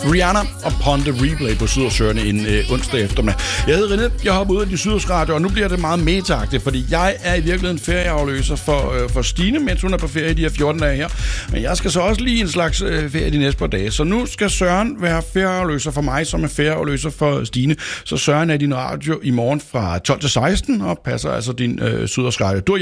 Rihanna og Ponte Replay på Sydersøerne en onsdag eftermiddag. Jeg hedder René, jeg hopper ud af de Sydersradio, og nu bliver det meget meta-agtigt, fordi jeg er i virkeligheden ferieafløser for Stine, mens hun er på ferie de her 14 dage her. Men jeg skal så også lige en slags ferie de næste par dage. Så nu skal Søren være ferieafløser for mig, som er ferieafløser for Stine. Så Søren er din radio i morgen fra 12 til 16 og passer altså din Sydersradio.